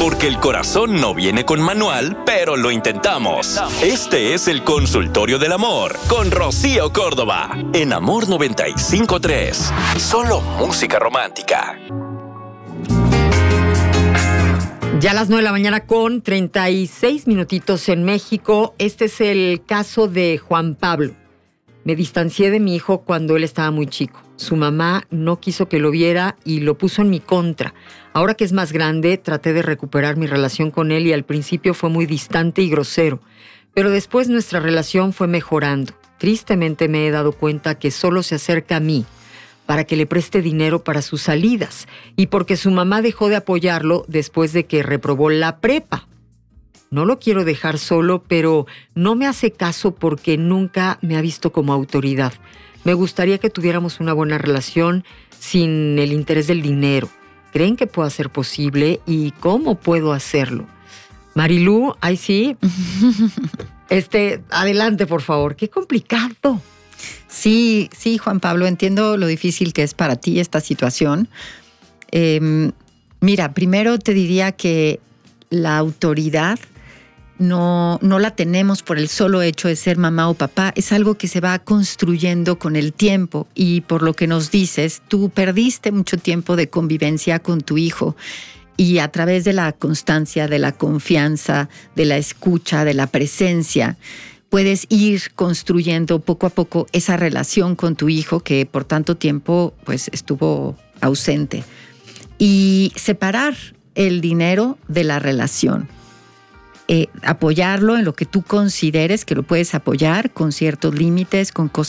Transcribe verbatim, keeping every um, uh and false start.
Porque el corazón no viene con manual, pero lo intentamos. Este es el Consultorio del Amor con Rocío Córdoba en Amor noventa y cinco punto tres. Solo música romántica. Ya a las nueve de la mañana con treinta y seis minutitos en México. Este es el caso de Juan Pablo. Me distancié de mi hijo cuando él estaba muy chico. Su mamá no quiso que lo viera y lo puso en mi contra. Ahora que es más grande, traté de recuperar mi relación con él y al principio fue muy distante y grosero. Pero después nuestra relación fue mejorando. Tristemente me he dado cuenta que solo se acerca a mí para que le preste dinero para sus salidas y porque su mamá dejó de apoyarlo después de que reprobó la prepa. No lo quiero dejar solo, pero no me hace caso porque nunca me ha visto como autoridad. Me gustaría que tuviéramos una buena relación sin el interés del dinero. ¿Creen que pueda ser posible y cómo puedo hacerlo? Marilú, ay sí. Este, adelante, por favor. Qué complicado. Sí, sí, Juan Pablo, entiendo lo difícil que es para ti esta situación. Eh, mira, primero te diría que la autoridad no, no la tenemos por el solo hecho de ser mamá o papá. Es algo que se va construyendo con el tiempo y por lo que nos dices, tú perdiste mucho tiempo de convivencia con tu hijo y a través de la constancia, de la confianza, de la escucha, de la presencia, puedes ir construyendo poco a poco esa relación con tu hijo que por tanto tiempo pues, estuvo ausente. Y separar el dinero de la relación. Eh, apoyarlo en lo que tú consideres que lo puedes apoyar con ciertos límites, con cosas